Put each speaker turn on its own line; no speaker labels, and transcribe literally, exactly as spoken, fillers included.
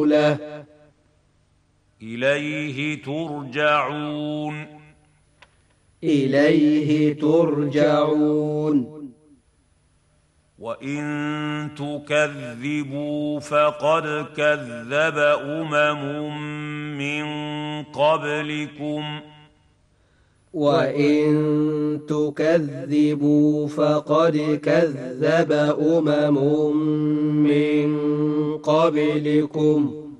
له
إليه ترجعون
إليه ترجعون
وإن تكذبوا فقد كذب أمم من قبلكم
وإن تكذبوا فقد كذب أمم من قبلكم